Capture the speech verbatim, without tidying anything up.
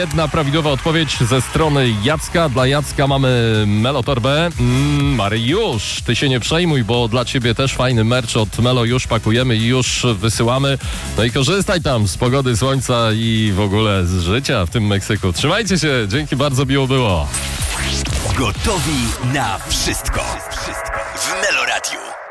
jedna prawidłowa odpowiedź ze strony Jacka. Dla Jacka mamy Melotorbę. Mm, Mariusz, ty się nie przejmuj, bo dla ciebie też fajny merch od Melo już pakujemy i już wysyłamy. No i korzystaj tam z pogody, słońca i w ogóle z życia w tym Meksyku. Trzymajcie się, dzięki bardzo, miło było. Gotowi na wszystko. Wszystko w Melo Radio.